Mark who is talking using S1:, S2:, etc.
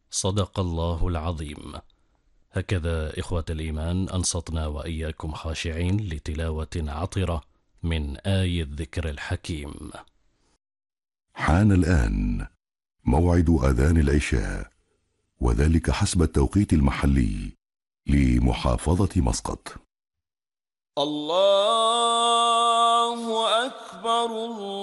S1: صدق الله العظيم. هكذا إخوة الإيمان أنصتنا وإياكم خاشعين لتلاوة عطرة من آي الذكر الحكيم.
S2: حان الآن موعد أذان العشاء، وذلك حسب التوقيت المحلي لمحافظة مسقط.
S3: الله أكبر.